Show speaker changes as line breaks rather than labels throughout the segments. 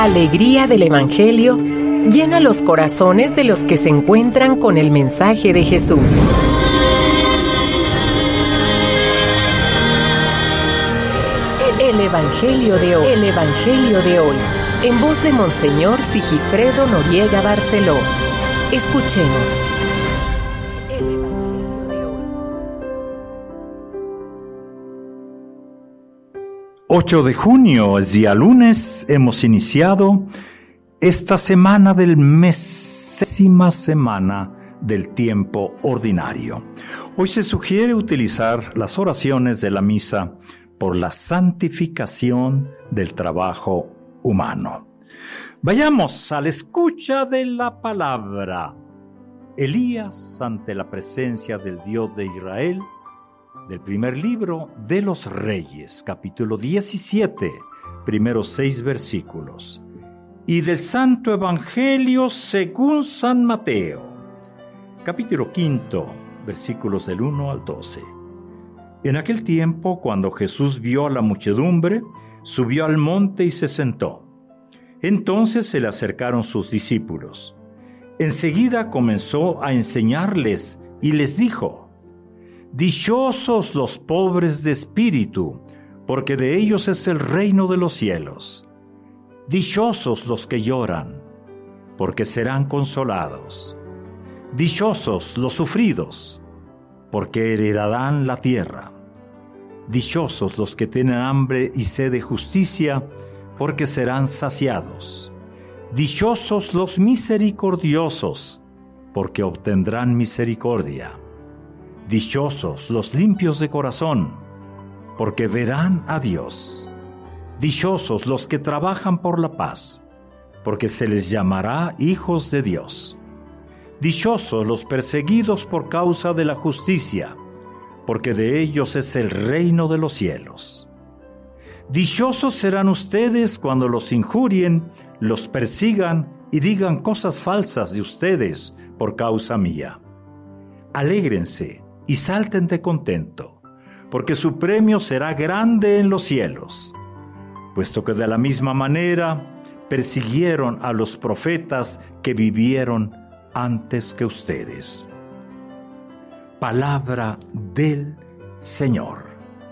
alegría del Evangelio llena los corazones de los que se encuentran con el mensaje de Jesús. El Evangelio de hoy. El Evangelio de hoy. En voz de Monseñor Sigifredo Noriega Barceló. Escuchemos. El Evangelio de hoy.
8 de junio, es día lunes, hemos iniciado esta semana del mesésima semana del tiempo ordinario. Hoy se sugiere utilizar las oraciones de la misa por la santificación del trabajo humano. Vayamos a la escucha de la palabra. Elías ante la presencia del Dios de Israel, del primer libro de los Reyes, capítulo 17, primeros 6 versículos. Y del Santo Evangelio según San Mateo, capítulo 5, versículos del 1 al 12. En aquel tiempo, cuando Jesús vio a la muchedumbre, subió al monte y se sentó. Entonces se le acercaron sus discípulos. Enseguida comenzó a enseñarles y les dijo: Dichosos los pobres de espíritu, porque de ellos es el reino de los cielos. Dichosos los que lloran, porque serán consolados. Dichosos los sufridos, porque heredarán la tierra. Dichosos los que tienen hambre y sed de justicia, porque serán saciados. Dichosos los misericordiosos, porque obtendrán misericordia. Dichosos los limpios de corazón, porque verán a Dios. Dichosos los que trabajan por la paz, porque se les llamará hijos de Dios. Dichosos los perseguidos por causa de la justicia, porque de ellos es el reino de los cielos. Dichosos serán ustedes cuando los injurien, los persigan y digan cosas falsas de ustedes por causa mía. Alégrense y salten de contento, porque su premio será grande en los cielos, puesto que de la misma manera persiguieron a los profetas que vivieron antes que ustedes. Palabra del Señor.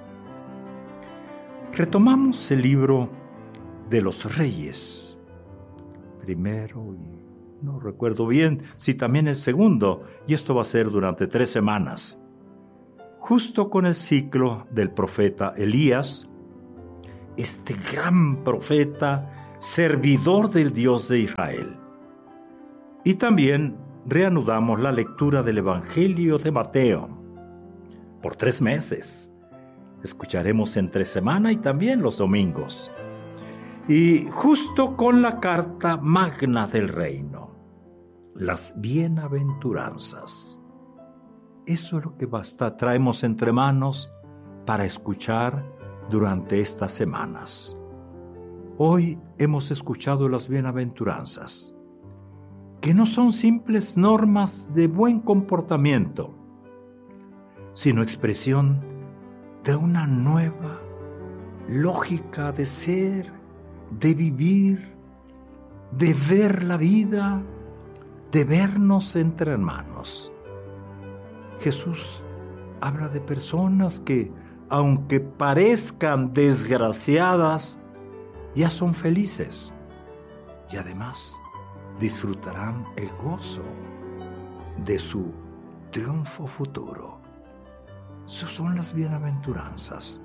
Retomamos el libro de los Reyes, primero y no recuerdo bien si también el segundo, y esto va a ser durante 3 semanas, justo con el ciclo del profeta Elías, este gran profeta, servidor del Dios de Israel. Y también reanudamos la lectura del Evangelio de Mateo por 3 meses. Escucharemos entre semana y también los domingos. Y justo con la carta magna del reino, las bienaventuranzas. Eso es lo que traemos entre manos para escuchar durante estas semanas. Hoy hemos escuchado las bienaventuranzas, que no son simples normas de buen comportamiento, sino expresión de una nueva lógica de ser, de vivir, de ver la vida, de vernos entre hermanos. Jesús habla de personas que, aunque parezcan desgraciadas, ya son felices y además disfrutarán el gozo de su triunfo futuro. Esas son las bienaventuranzas.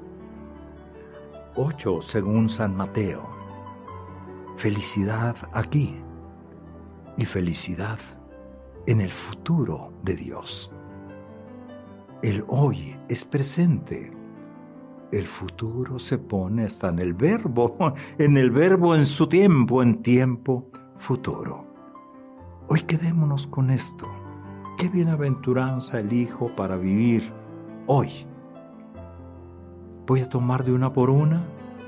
8 según San Mateo. Felicidad aquí y felicidad en el futuro de Dios. El hoy es presente. El futuro se pone hasta en el verbo en su tiempo, en tiempo futuro. Hoy quedémonos con esto. ¿Qué bienaventuranza elijo para vivir hoy? ¿Voy a tomar de una por una?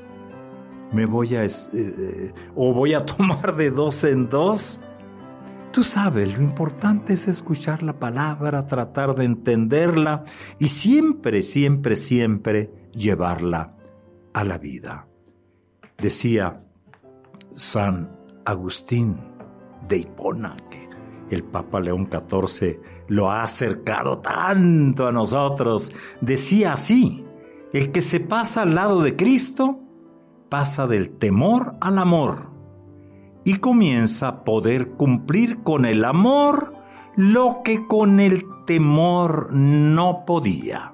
¿O voy a tomar de 2 en 2? Tú sabes, lo importante es escuchar la palabra, tratar de entenderla y siempre, siempre, siempre llevarla a la vida. Decía San Agustín de Hipona, que el Papa León XIV lo ha acercado tanto a nosotros, decía así: el que se pasa al lado de Cristo pasa del temor al amor y comienza a poder cumplir con el amor lo que con el temor no podía.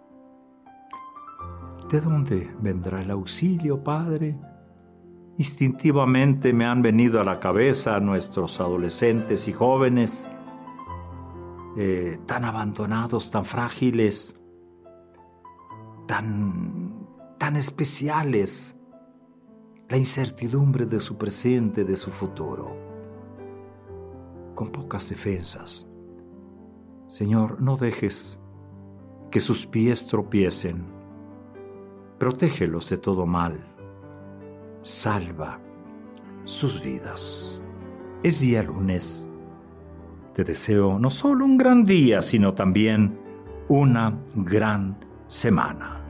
¿De dónde vendrá el auxilio, Padre? Instintivamente me han venido a la cabeza nuestros adolescentes y jóvenes, tan abandonados, tan frágiles, tan especiales, la incertidumbre de su presente, de su futuro, con pocas defensas. Señor, no dejes que sus pies tropiecen, protégelos de todo mal, salva sus vidas. Es día lunes. Te deseo no solo un gran día, sino también una gran semana.